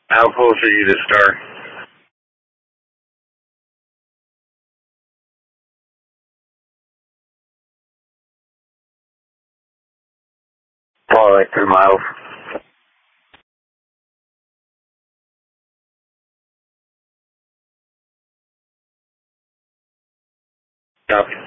How close are you to start? Probably like 3 miles. Copy.